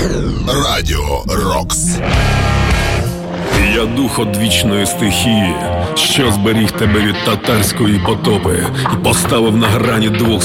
Радіо Рокс. Я дух одвічної стихії, що зберіг тебе від татарської потопи і поставив на грані двох